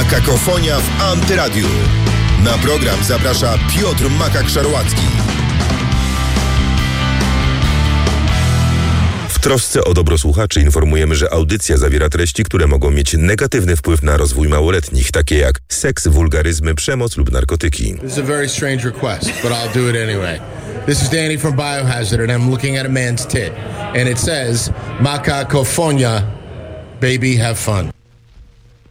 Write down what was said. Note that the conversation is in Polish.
Makakofonia w Antyradiu. Na program zaprasza Piotr Makak-Szarłacki. W trosce o dobro słuchaczy informujemy, że audycja zawiera treści, które mogą mieć negatywny wpływ na rozwój małoletnich, takie jak seks, wulgaryzmy, przemoc lub narkotyki. This is a very strange request, but I'll do it anyway. This is Danny from Biohazard, and I'm looking at a man's tit. And it says, Makakofonia, baby, have fun.